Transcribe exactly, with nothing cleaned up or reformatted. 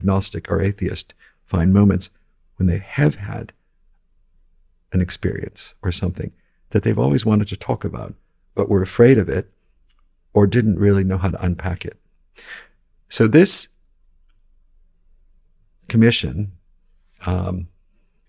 agnostic or atheist find moments when they have had an experience or something that they've always wanted to talk about, but were afraid of it or didn't really know how to unpack it. So this commission um,